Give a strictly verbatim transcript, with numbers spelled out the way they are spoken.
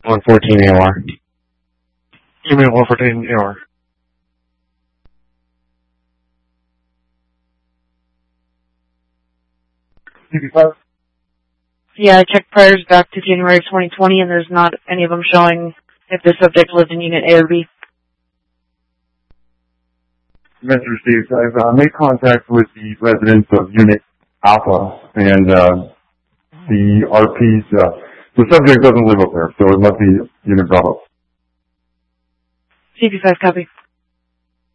one fourteen A O R. Email one fourteen A O R. C P five? Yeah, I checked priors back to January twenty twenty, and there's not any of them showing if the subject lived in Unit A or B. Message received. I've uh, made contact with the residents of Unit Alpha, and uh, the R Ps, uh, the subject doesn't live up there, so it must be Unit Bravo. C P five, copy.